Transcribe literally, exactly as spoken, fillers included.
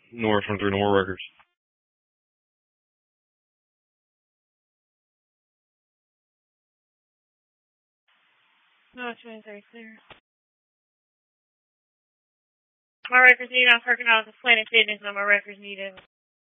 North from through Nor Records. No, twenty-three, clear. My records need, I'm working on the Planet Fitness on my records needed.